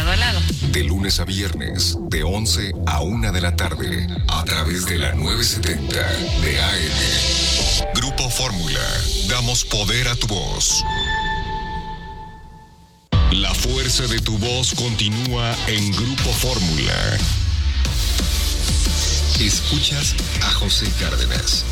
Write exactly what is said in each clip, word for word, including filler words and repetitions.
lado a lado. De lunes a viernes, de once a una de la tarde, a través de la novecientos setenta de A M. Grupo Fórmula, damos poder a tu voz. La fuerza de tu voz continúa en Grupo Fórmula. Escuchas a José Cárdenas.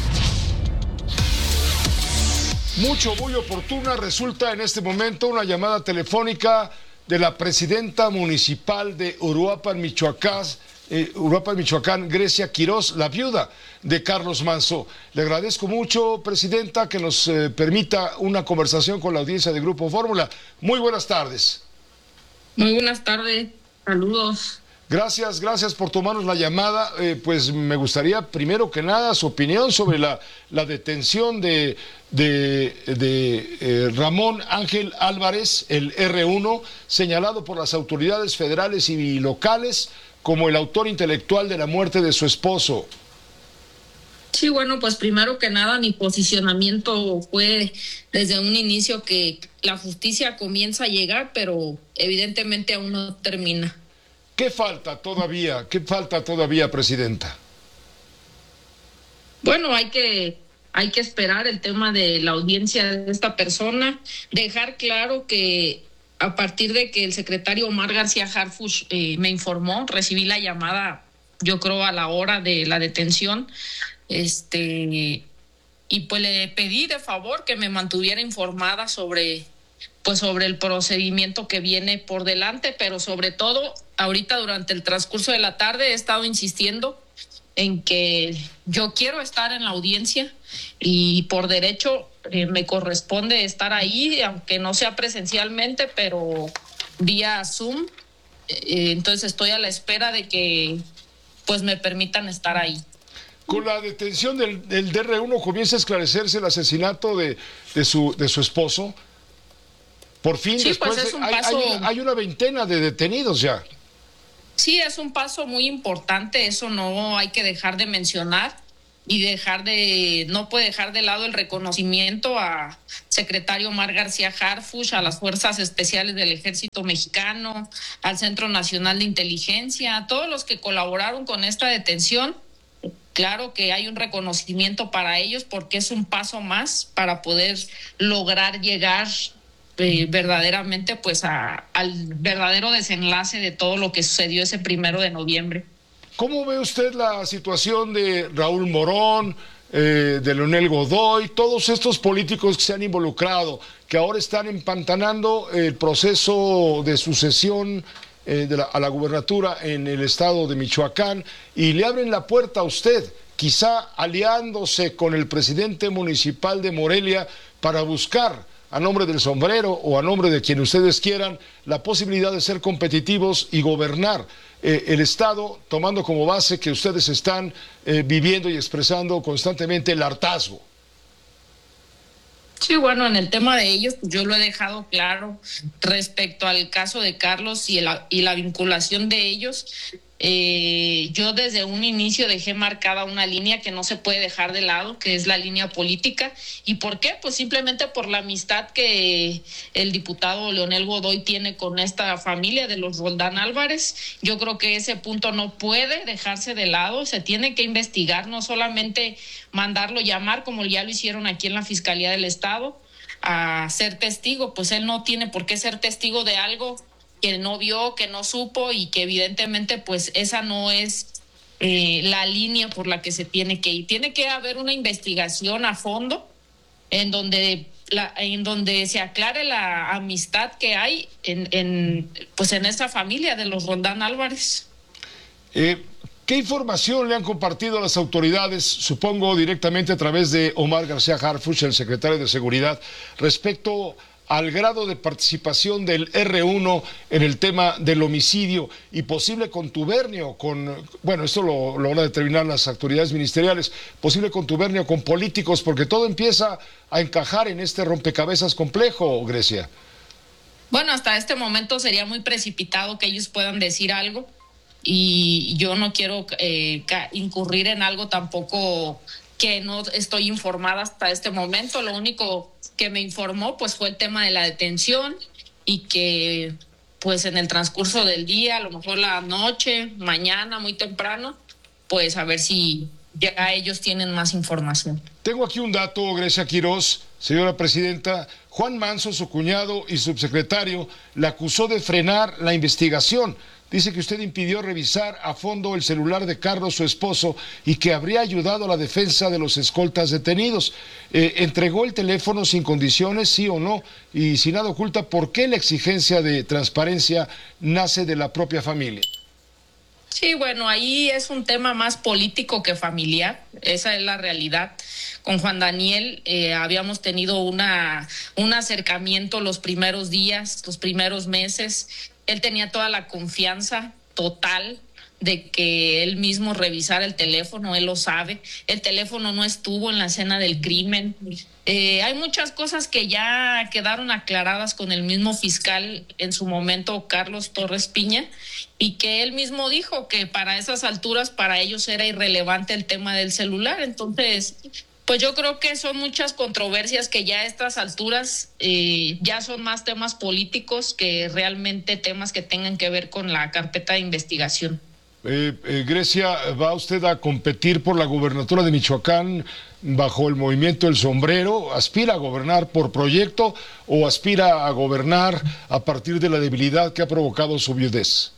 Mucho, muy oportuna resulta en este momento una llamada telefónica de la presidenta municipal de Uruapan, Michoacán, eh, Uruapan, Michoacán, Grecia Quirós, la viuda de Carlos Manzo. Le agradezco mucho, presidenta, que nos eh, permita una conversación con la audiencia de Grupo Fórmula. Muy buenas tardes. Muy buenas tardes, saludos. Gracias, gracias por tomarnos la llamada. Eh, pues me gustaría, primero que nada, su opinión sobre la, la detención de, de, de eh, Ramón Ángel Álvarez, el erre uno, señalado por las autoridades federales y locales como el autor intelectual de la muerte de su esposo. Sí, bueno, pues primero que nada mi posicionamiento fue desde un inicio que la justicia comienza a llegar, pero evidentemente aún no termina. ¿Qué falta todavía? ¿Qué falta todavía, presidenta? Bueno, hay que, hay que esperar el tema de la audiencia de esta persona, dejar claro que a partir de que el secretario Omar García Harfuch eh, me informó, recibí la llamada, yo creo a la hora de la detención, este, y pues le pedí de favor que me mantuviera informada sobre... pues sobre el procedimiento que viene por delante, pero sobre todo ahorita durante el transcurso de la tarde he estado insistiendo en que yo quiero estar en la audiencia y por derecho eh, me corresponde estar ahí, aunque no sea presencialmente, pero vía Zoom. Eh, entonces estoy a la espera de que pues me permitan estar ahí. Con la detención del, del erre uno comienza a esclarecerse el asesinato de, de, su, de su esposo. Por fin, sí, después pues es un hay, paso... hay, una, hay una veintena de detenidos ya. Sí, es un paso muy importante, eso no hay que dejar de mencionar y dejar de, no puede dejar de lado el reconocimiento a secretario Omar García Harfuch, a las Fuerzas Especiales del Ejército Mexicano, al Centro Nacional de Inteligencia, a todos los que colaboraron con esta detención. Claro que hay un reconocimiento para ellos porque es un paso más para poder lograr llegar Eh, verdaderamente pues a, al verdadero desenlace de todo lo que sucedió ese primero de noviembre. ¿Cómo ve usted la situación de Raúl Morón, eh, de Leonel Godoy, todos estos políticos que se han involucrado, que ahora están empantanando el proceso de sucesión eh, de la, a la gubernatura en el estado de Michoacán y le abren la puerta a usted, quizá aliándose con el presidente municipal de Morelia para buscar a nombre del sombrero o a nombre de quien ustedes quieran, la posibilidad de ser competitivos y gobernar eh, el Estado, tomando como base que ustedes están eh, viviendo y expresando constantemente el hartazgo? Sí, bueno, en el tema de ellos, pues yo lo he dejado claro respecto al caso de Carlos y la, y la vinculación de ellos. Eh, yo desde un inicio dejé marcada una línea que no se puede dejar de lado, que es la línea política. ¿Y por qué? Pues simplemente por la amistad que el diputado Leonel Godoy tiene con esta familia de los Roldán Álvarez. Yo creo que ese punto no puede dejarse de lado, se tiene que investigar, no solamente mandarlo llamar como ya lo hicieron aquí en la Fiscalía del Estado a ser testigo, pues él no tiene por qué ser testigo de algo que no vio, que no supo y que evidentemente pues esa no es eh, la línea por la que se tiene que ir. Tiene que haber una investigación a fondo en donde la, en donde se aclare la amistad que hay en, en pues en esta familia de los Roldán Álvarez. Eh, ¿Qué información le han compartido a las autoridades, supongo directamente a través de Omar García Harfuch, el secretario de Seguridad, respecto al grado de participación del erre uno en el tema del homicidio y posible contubernio con, bueno, esto lo, lo van a determinar las autoridades ministeriales, posible contubernio con políticos, porque todo empieza a encajar en este rompecabezas complejo, Grecia? Bueno, hasta este momento sería muy precipitado que ellos puedan decir algo y yo no quiero eh, incurrir en algo tampoco que no estoy informada hasta este momento. Lo único que me informó pues fue el tema de la detención y que pues en el transcurso del día, a lo mejor la noche, mañana, muy temprano, pues a ver si ya ellos tienen más información. Tengo aquí un dato, Grecia Quirós, señora presidenta. Juan Manso, su cuñado y subsecretario, la acusó de frenar la investigación. Dice que usted impidió revisar a fondo el celular de Carlos, su esposo, y que habría ayudado a la defensa de los escoltas detenidos. Eh, ¿Entregó el teléfono sin condiciones, sí o no? Y si nada oculta, ¿por qué la exigencia de transparencia nace de la propia familia? Sí, bueno, ahí es un tema más político que familiar, esa es la realidad. Con Juan Daniel eh, habíamos tenido una, un acercamiento los primeros días, los primeros meses. Él tenía toda la confianza total de que él mismo revisara el teléfono, él lo sabe. El teléfono no estuvo en la escena del crimen. Eh, hay muchas cosas que ya quedaron aclaradas con el mismo fiscal en su momento, Carlos Torres Piña, y que él mismo dijo que para esas alturas para ellos era irrelevante el tema del celular. Entonces, pues yo creo que son muchas controversias que ya a estas alturas eh, ya son más temas políticos que realmente temas que tengan que ver con la carpeta de investigación. Eh, eh, Grecia, ¿va usted a competir por la gubernatura de Michoacán bajo el movimiento El Sombrero? ¿Aspira a gobernar por proyecto o aspira a gobernar a partir de la debilidad que ha provocado su viudez?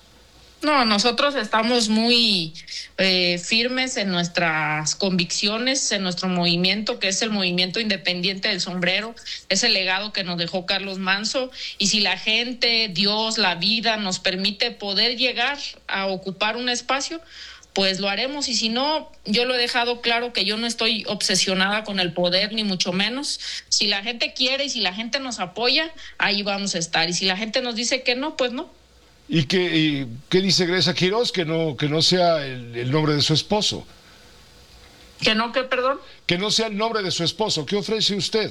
No, nosotros estamos muy eh, firmes en nuestras convicciones, en nuestro movimiento, que es el movimiento independiente del Sombrero, es el legado que nos dejó Carlos Manso, y si la gente, Dios, la vida nos permite poder llegar a ocupar un espacio, pues lo haremos, y si no, yo lo he dejado claro que yo no estoy obsesionada con el poder, ni mucho menos. Si la gente quiere y si la gente nos apoya, ahí vamos a estar, y si la gente nos dice que no, pues no. ¿Y qué, y qué dice Grecia Quirós? Que no, que no sea el, el nombre de su esposo. ¿Que no, qué, perdón? Que no sea el nombre de su esposo. ¿Qué ofrece usted?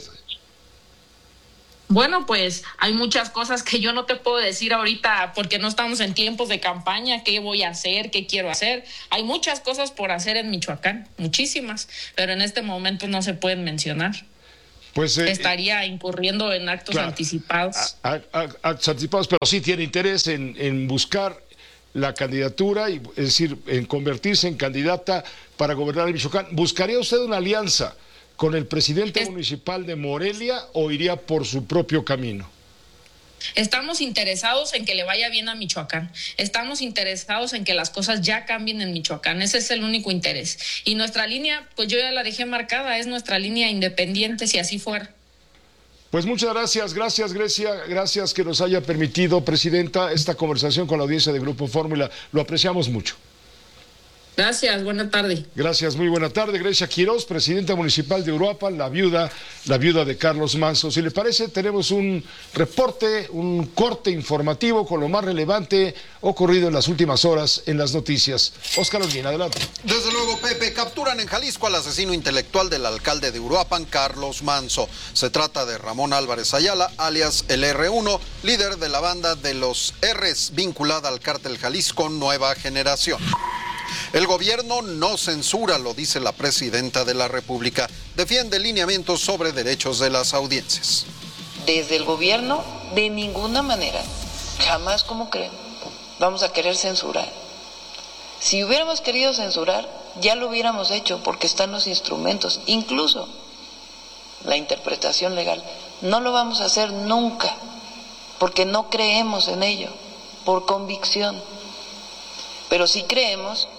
Bueno, pues hay muchas cosas que yo no te puedo decir ahorita porque no estamos en tiempos de campaña, qué voy a hacer, qué quiero hacer. Hay muchas cosas por hacer en Michoacán, muchísimas, pero en este momento no se pueden mencionar. Pues, eh, estaría incurriendo en actos claro, anticipados. A, a, actos anticipados, pero sí tiene interés en, en buscar la candidatura, y, es decir, en convertirse en candidata para gobernar el Michoacán. ¿Buscaría usted una alianza con el presidente es, municipal de Morelia o iría por su propio camino? Estamos interesados en que le vaya bien a Michoacán. Estamos interesados en que las cosas ya cambien en Michoacán. Ese es el único interés. Y nuestra línea, pues yo ya la dejé marcada, es nuestra línea independiente, si así fuera. Pues muchas gracias, gracias Grecia, gracias que nos haya permitido, presidenta, esta conversación con la audiencia de Grupo Fórmula. Lo apreciamos mucho. Gracias, buena tarde. Gracias, muy buena tarde. Grecia Quirós, presidenta municipal de Uruapan, la viuda, la viuda de Carlos Manso. Si le parece, tenemos un reporte, un corte informativo con lo más relevante ocurrido en las últimas horas en las noticias. Óscar Holguín, adelante. Desde luego, Pepe, capturan en Jalisco al asesino intelectual del alcalde de Uruapan, Carlos Manso. Se trata de Ramón Álvarez Ayala, alias el erre uno, líder de la banda de los R's vinculada al cártel Jalisco Nueva Generación. El gobierno no censura, lo dice la presidenta de la República. Defiende lineamientos sobre derechos de las audiencias. Desde el gobierno, de ninguna manera, jamás, como creen, vamos a querer censurar. Si hubiéramos querido censurar, ya lo hubiéramos hecho porque están los instrumentos, incluso la interpretación legal. No lo vamos a hacer nunca porque no creemos en ello, por convicción. Pero sí creemos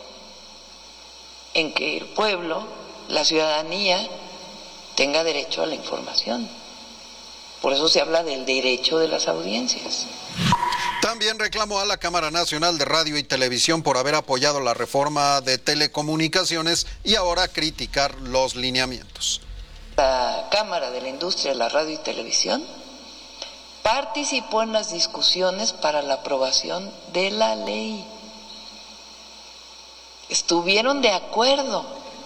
en que el pueblo, la ciudadanía, tenga derecho a la información. Por eso se habla del derecho de las audiencias. También reclamó a la Cámara Nacional de Radio y Televisión por haber apoyado la reforma de telecomunicaciones y ahora criticar los lineamientos. La Cámara de la Industria de la Radio y Televisión participó en las discusiones para la aprobación de la ley. Estuvieron de acuerdo.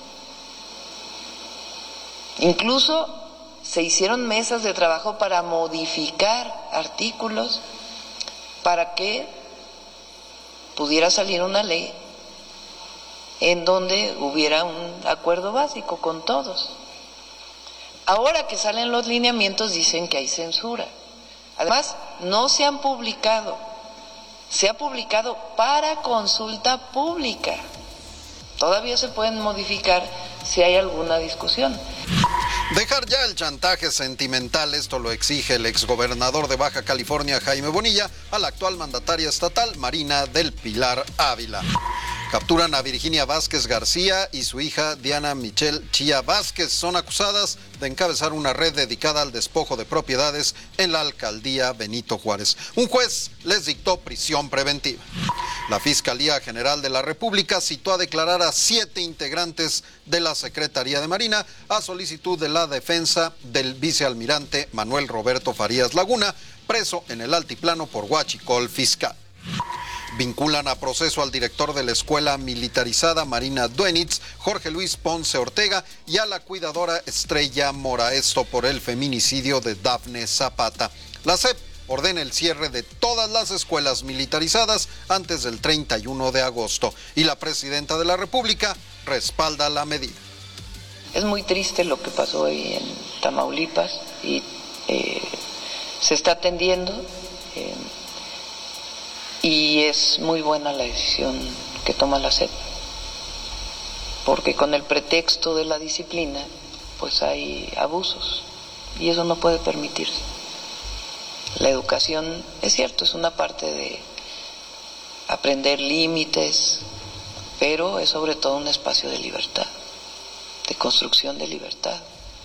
Incluso se hicieron mesas de trabajo para modificar artículos para que pudiera salir una ley en donde hubiera un acuerdo básico con todos. Ahora que salen los lineamientos dicen que hay censura. Además, no se han publicado, se ha publicado para consulta pública. Todavía se pueden modificar si hay alguna discusión. Dejar ya el chantaje sentimental, esto lo exige el exgobernador de Baja California, Jaime Bonilla, a la actual mandataria estatal, Marina del Pilar Ávila. Capturan a Virginia Vázquez García y su hija Diana Michelle Chía Vázquez. Son acusadas de encabezar una red dedicada al despojo de propiedades en la alcaldía Benito Juárez. Un juez les dictó prisión preventiva. La Fiscalía General de la República citó a declarar a siete integrantes de la Secretaría de Marina a solicitud de la defensa del vicealmirante Manuel Roberto Farías Laguna, preso en el altiplano por huachicol fiscal. Vinculan a proceso al director de la escuela militarizada Marina Duenitz, Jorge Luis Ponce Ortega, y a la cuidadora Estrella Mora, esto por el feminicidio de Dafne Zapata. La S E P ordena el cierre de todas las escuelas militarizadas antes del treinta y uno de agosto, y la presidenta de la República respalda la medida. Es muy triste lo que pasó ahí en Tamaulipas y eh, se está atendiendo. Eh, Y es muy buena la decisión que toma la S E P, porque con el pretexto de la disciplina, pues hay abusos, y eso no puede permitirse. La educación, es cierto, es una parte de aprender límites, pero es sobre todo un espacio de libertad, de construcción de libertad.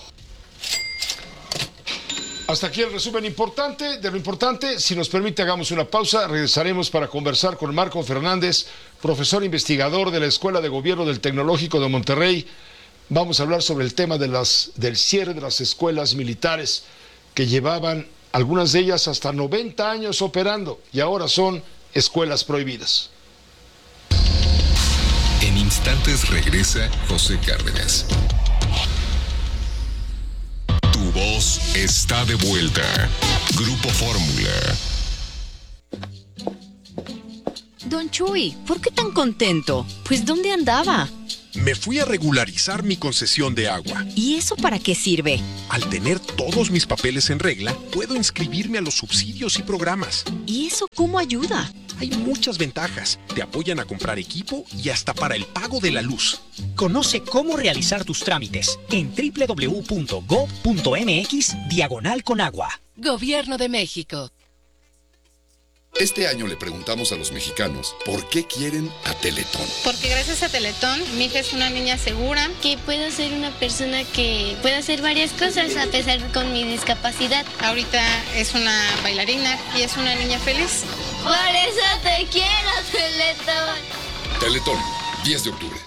Hasta aquí el resumen importante de lo importante. Si nos permite, hagamos una pausa. Regresaremos para conversar con Marco Fernández, profesor investigador de la Escuela de Gobierno del Tecnológico de Monterrey. Vamos a hablar sobre el tema de las, del cierre de las escuelas militares que llevaban, algunas de ellas, hasta noventa años operando y ahora son escuelas prohibidas. En instantes regresa José Cárdenas. Tu voz está de vuelta. Grupo Fórmula. Don Chuy, ¿por qué tan contento? Pues ¿dónde andaba? Me fui a regularizar mi concesión de agua. ¿Y eso para qué sirve? Al tener todos mis papeles en regla, puedo inscribirme a los subsidios y programas. ¿Y eso cómo ayuda? Hay muchas ventajas. Te apoyan a comprar equipo y hasta para el pago de la luz. Conoce cómo realizar tus trámites en doble u doble u doble u punto gob punto eme equis diagonal con agua. Gobierno de México. Este año le preguntamos a los mexicanos por qué quieren a Teletón. Porque gracias a Teletón, mi hija es una niña segura. Que puedo ser una persona que puede hacer varias cosas a pesar con mi discapacidad. Ahorita es una bailarina y es una niña feliz. Por eso te quiero, Teletón. Teletón, diez de octubre.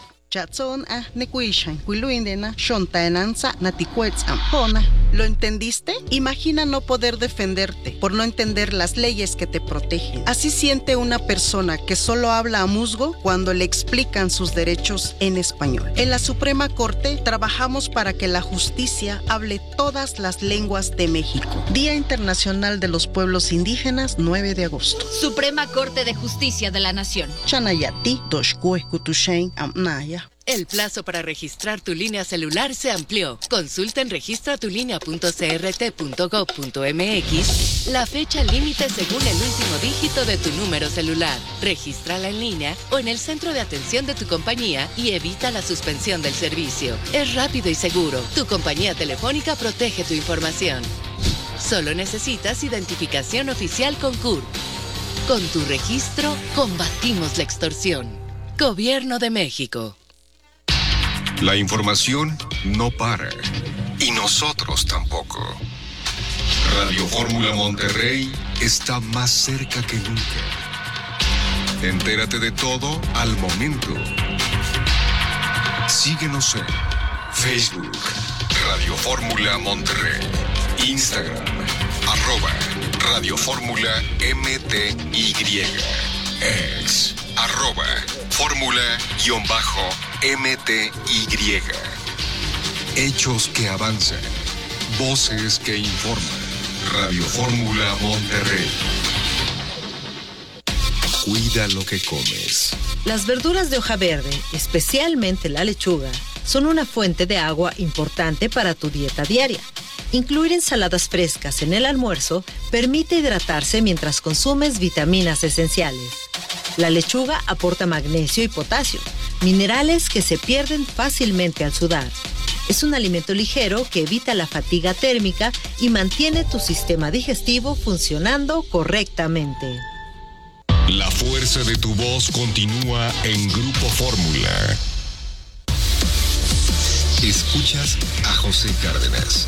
¿Lo entendiste? Imagina no poder defenderte por no entender las leyes que te protegen. Así siente una persona que solo habla a musgo cuando le explican sus derechos en español. En la Suprema Corte trabajamos para que la justicia hable todas las lenguas de México. Día Internacional de los Pueblos Indígenas, nueve de agosto. Suprema Corte de Justicia de la Nación. Chanayati, Doshkue, Kutushain, Amnaya. El plazo para registrar tu línea celular se amplió. Consulta en registra tu línea punto c r t punto gob punto eme equis la fecha límite según el último dígito de tu número celular. Regístrala en línea o en el centro de atención de tu compañía y evita la suspensión del servicio. Es rápido y seguro. Tu compañía telefónica protege tu información. Solo necesitas identificación oficial con C U R. Con tu registro, combatimos la extorsión. Gobierno de México. La información no para. Y nosotros tampoco. Radio Fórmula Monterrey está más cerca que nunca. Entérate de todo al momento. Síguenos en Facebook, Radio Fórmula Monterrey, Instagram, arroba Radio Fórmula M T Y, ex, arroba Fórmula-M T Y. Hechos que avanzan, voces que informan. Radio Fórmula Monterrey. Cuida lo que comes. Las verduras de hoja verde, especialmente la lechuga, son una fuente de agua importante para tu dieta diaria. Incluir ensaladas frescas en el almuerzo permite hidratarse mientras consumes vitaminas esenciales. La lechuga aporta magnesio y potasio, minerales que se pierden fácilmente al sudar. Es un alimento ligero que evita la fatiga térmica y mantiene tu sistema digestivo funcionando correctamente. La fuerza de tu voz continúa en Grupo Fórmula. Escuchas a José Cárdenas.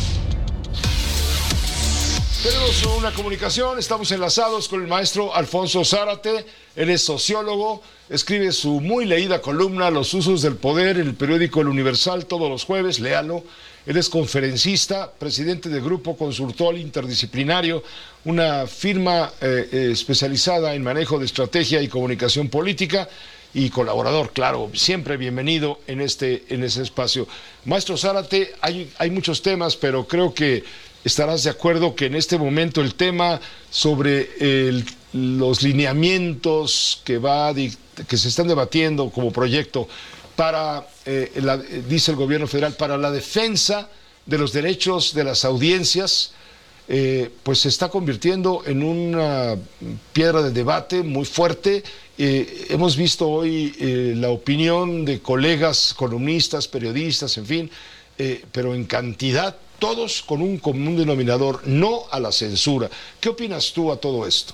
Tenemos una comunicación, estamos enlazados con el maestro Alfonso Zárate. Él es sociólogo, escribe su muy leída columna Los usos del poder en el periódico El Universal todos los jueves, léalo. Él es conferencista, presidente del Grupo Consultor Interdisciplinario, una firma eh, eh, especializada en manejo de estrategia y comunicación política, y colaborador, claro, siempre bienvenido en este, en ese espacio. Maestro Zárate, hay, hay muchos temas, pero creo que estarás de acuerdo que en este momento el tema sobre el, los lineamientos que, va, que se están debatiendo como proyecto para, eh, la, dice el gobierno federal, para la defensa de los derechos de las audiencias, eh, pues se está convirtiendo en una piedra de debate muy fuerte. Eh, hemos visto hoy eh, la opinión de colegas, columnistas, periodistas, en fin, eh, pero en cantidad, todos con un común denominador, no a la censura. ¿Qué opinas tú a todo esto?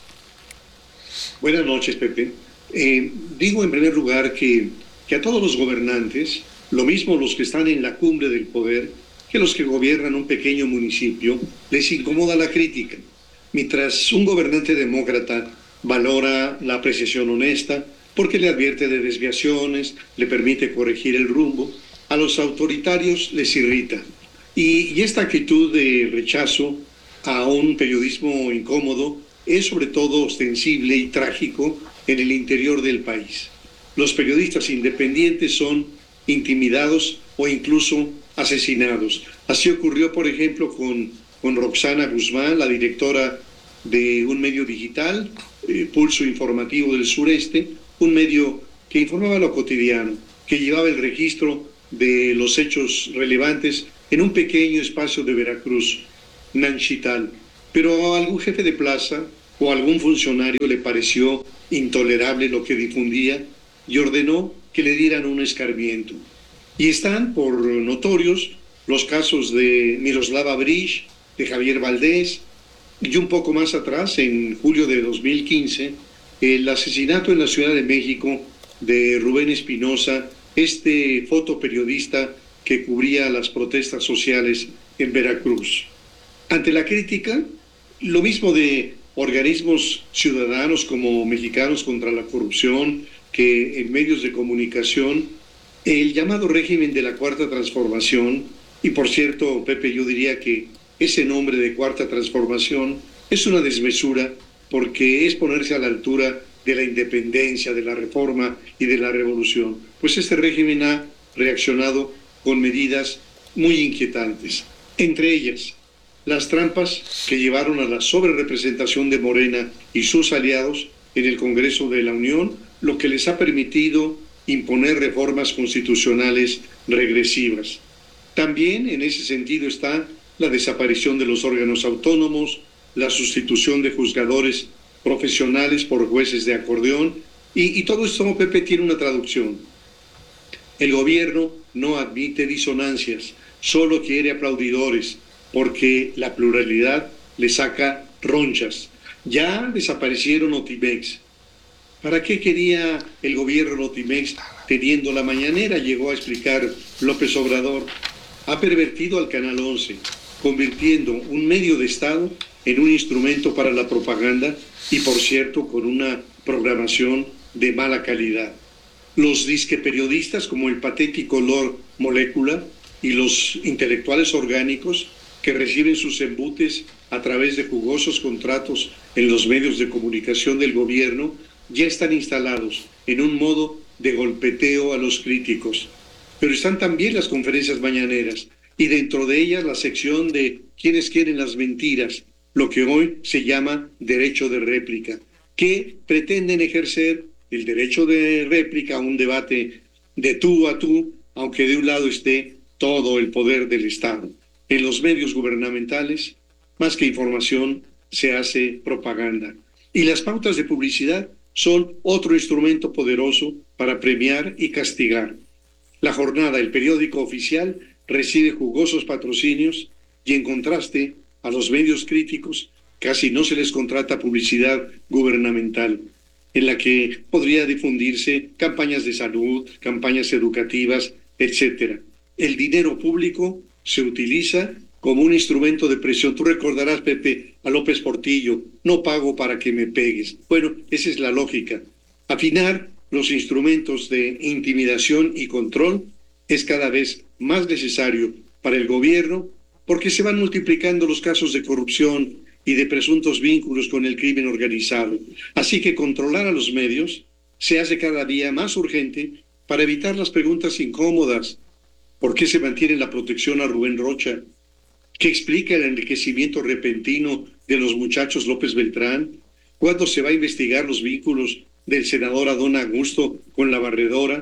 Buenas noches, Pepe. Eh, digo en primer lugar que, que a todos los gobernantes, lo mismo los que están en la cumbre del poder, que los que gobiernan un pequeño municipio, les incomoda la crítica. Mientras un gobernante demócrata valora la apreciación honesta, porque le advierte de desviaciones, le permite corregir el rumbo, a los autoritarios les irrita. Y, y esta actitud de rechazo a un periodismo incómodo es sobre todo ostensible y trágico en el interior del país. Los periodistas independientes son intimidados o incluso asesinados. Así ocurrió, por ejemplo, con, con Roxana Guzmán, la directora de un medio digital, eh, Pulso Informativo del Sureste, un medio que informaba lo cotidiano, que llevaba el registro de los hechos relevantes en un pequeño espacio de Veracruz, Nanchital. Pero a algún jefe de plaza o a algún funcionario le pareció intolerable lo que difundía y ordenó que le dieran un escarmiento. Y están por notorios los casos de Miroslava Bridge, de Javier Valdés, y un poco más atrás, en julio de dos mil quince, el asesinato en la Ciudad de México de Rubén Espinosa, este fotoperiodista que cubría las protestas sociales en Veracruz. Ante la crítica, lo mismo de organismos ciudadanos como Mexicanos contra la Corrupción, que en medios de comunicación, el llamado régimen de la Cuarta Transformación, y por cierto, Pepe, yo diría que ese nombre de Cuarta Transformación es una desmesura porque es ponerse a la altura de la independencia, de la reforma y de la revolución. Pues este régimen ha reaccionado con medidas muy inquietantes, entre ellas las trampas que llevaron a la sobrerepresentación de Morena y sus aliados en el Congreso de la Unión, lo que les ha permitido imponer reformas constitucionales regresivas. También en ese sentido está la desaparición de los órganos autónomos, la sustitución de juzgadores profesionales por jueces de acordeón, y, y todo esto, Pepe, tiene una traducción. El gobierno no admite disonancias, solo quiere aplaudidores, porque la pluralidad le saca ronchas. Ya desaparecieron Notimex. ¿Para qué quería el gobierno Notimex teniendo la mañanera? Llegó a explicar López Obrador. Ha pervertido al Canal once, convirtiendo un medio de Estado en un instrumento para la propaganda y, por cierto, con una programación de mala calidad. Los disque periodistas como el patético Lord Molécula y los intelectuales orgánicos que reciben sus embutes a través de jugosos contratos en los medios de comunicación del gobierno ya están instalados en un modo de golpeteo a los críticos. Pero están también las conferencias mañaneras y dentro de ellas la sección de quienes quieren las mentiras, lo que hoy se llama derecho de réplica, que pretenden ejercer el derecho de réplica a un debate de tú a tú, aunque de un lado esté todo el poder del Estado. En los medios gubernamentales, más que información, se hace propaganda. Y las pautas de publicidad son otro instrumento poderoso para premiar y castigar. La Jornada, el periódico oficial, recibe jugosos patrocinios y, en contraste, a los medios críticos casi no se les contrata publicidad gubernamental, en la que podría difundirse campañas de salud, campañas educativas, etcétera. El dinero público se utiliza como un instrumento de presión. Tú recordarás, Pepe, a López Portillo, no pago para que me pegues. Bueno, esa es la lógica. Afinar los instrumentos de intimidación y control es cada vez más necesario para el gobierno porque se van multiplicando los casos de corrupción y de presuntos vínculos con el crimen organizado. Así que controlar a los medios se hace cada día más urgente para evitar las preguntas incómodas. ¿Por qué se mantiene la protección a Rubén Rocha? ¿Qué explica el enriquecimiento repentino de los muchachos López Beltrán? ¿Cuándo se va a investigar los vínculos del senador Adón Augusto con la barredora?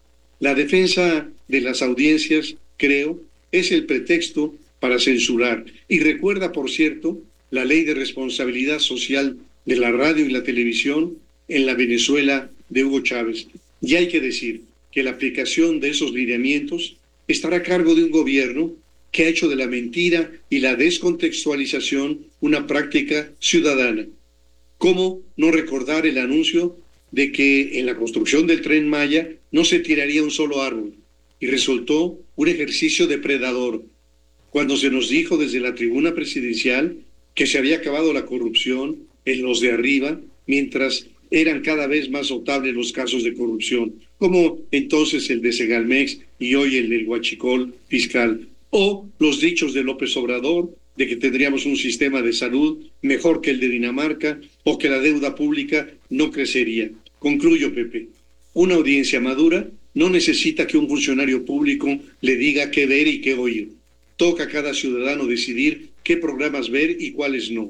La defensa de las audiencias, creo, es el pretexto para censurar. Y recuerda, por cierto, la ley de responsabilidad social de la radio y la televisión en la Venezuela de Hugo Chávez. Y hay que decir que la aplicación de esos lineamientos estará a cargo de un gobierno que ha hecho de la mentira y la descontextualización una práctica ciudadana. ¿Cómo no recordar el anuncio de que en la construcción del Tren Maya no se tiraría un solo árbol? Y resultó un ejercicio depredador. Cuando se nos dijo desde la tribuna presidencial que se había acabado la corrupción en los de arriba, mientras eran cada vez más notables los casos de corrupción, como entonces el de Segalmex y hoy el del Huachicol fiscal, o los dichos de López Obrador de que tendríamos un sistema de salud mejor que el de Dinamarca o que la deuda pública no crecería. Concluyo, Pepe. Una audiencia madura no necesita que un funcionario público le diga qué ver y qué oír. Toca a cada ciudadano decidir qué programas ver y cuáles no.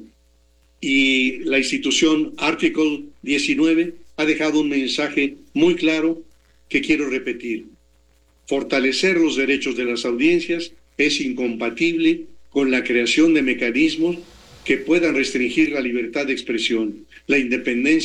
Y la institución Artículo diecinueve ha dejado un mensaje muy claro que quiero repetir. Fortalecer los derechos de las audiencias es incompatible con la creación de mecanismos que puedan restringir la libertad de expresión, la independencia